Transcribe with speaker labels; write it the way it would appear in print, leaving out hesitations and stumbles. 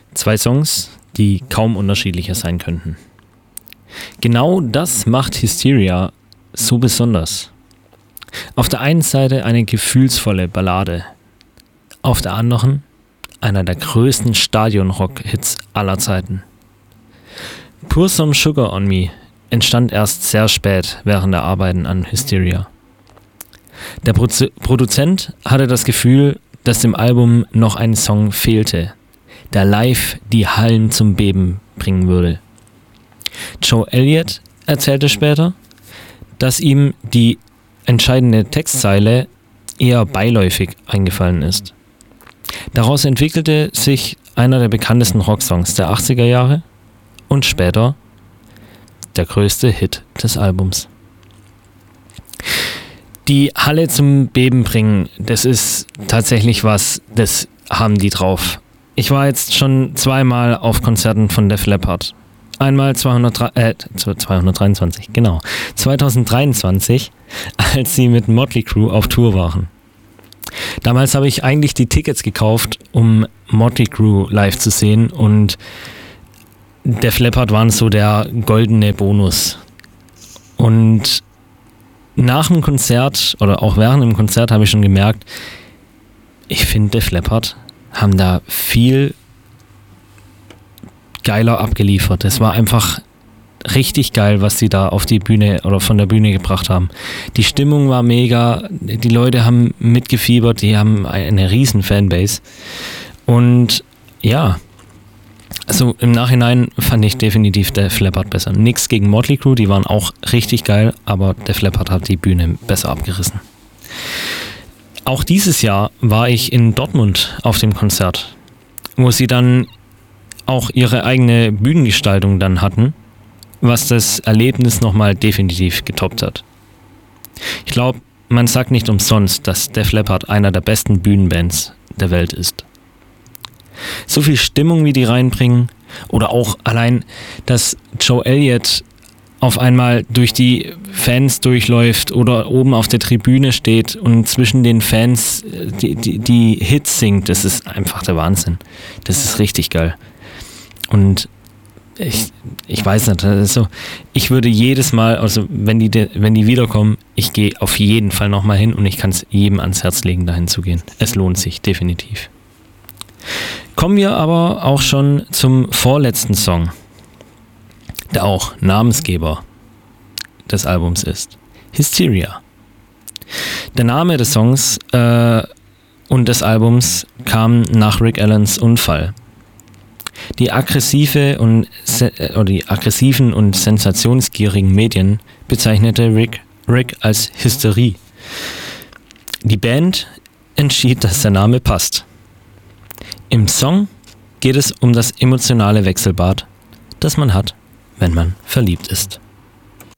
Speaker 1: 2 Songs, die kaum unterschiedlicher sein könnten. Genau das macht Hysteria so besonders. Auf der einen Seite eine gefühlsvolle Ballade, auf der anderen einer der größten Stadion-Rock-Hits aller Zeiten. Pour Some Sugar on Me entstand erst sehr spät während der Arbeiten an Hysteria. Der Produzent hatte das Gefühl, dass dem Album noch ein Song fehlte, der live die Hallen zum Beben bringen würde. Joe Elliott erzählte später, dass ihm die entscheidende Textzeile eher beiläufig eingefallen ist. Daraus entwickelte sich einer der bekanntesten Rocksongs der 80er Jahre und später der größte Hit des Albums. Die Halle zum Beben bringen, das ist tatsächlich was, das haben die drauf. Ich war jetzt schon 2-mal auf Konzerten von Def Leppard. Einmal 2023, als sie mit Motley Crue auf Tour waren. Damals habe ich eigentlich die Tickets gekauft, um Motley Crue live zu sehen, und Def Leppard waren so der goldene Bonus. Und nach dem Konzert oder auch während dem Konzert habe ich schon gemerkt, ich finde, Def Leppard haben da viel geiler abgeliefert. Es war einfach richtig geil, was sie da auf die Bühne oder von der Bühne gebracht haben. Die Stimmung war mega, die Leute haben mitgefiebert, die haben eine riesen Fanbase. Und ja, also im Nachhinein fand ich definitiv Def Leppard besser. Nix gegen Motley Crue, die waren auch richtig geil, aber Def Leppard hat die Bühne besser abgerissen. Auch dieses Jahr war ich in Dortmund auf dem Konzert, wo sie dann auch ihre eigene Bühnengestaltung dann hatten, was das Erlebnis nochmal definitiv getoppt hat. Ich glaube, man sagt nicht umsonst, dass Def Leppard einer der besten Bühnenbands der Welt ist. So viel Stimmung, wie die reinbringen, oder auch allein, dass Joe Elliott auf einmal durch die Fans durchläuft oder oben auf der Tribüne steht und zwischen den Fans die Hits singt, das ist einfach der Wahnsinn. Das ist richtig geil. Und ich weiß nicht, also ich würde jedes Mal, also wenn die wiederkommen, ich gehe auf jeden Fall nochmal hin und ich kann es jedem ans Herz legen, dahin zu gehen. Es lohnt sich, definitiv. Kommen wir aber auch schon zum vorletzten Song, der auch Namensgeber des Albums ist. Hysteria. Der Name des Songs und des Albums kam nach Rick Allens Unfall. Die aggressiven und sensationsgierigen Medien bezeichnete Rick als Hysterie. Die Band entschied, dass der Name passt. Im Song geht es um das emotionale Wechselbad, das man hat, wenn man verliebt ist.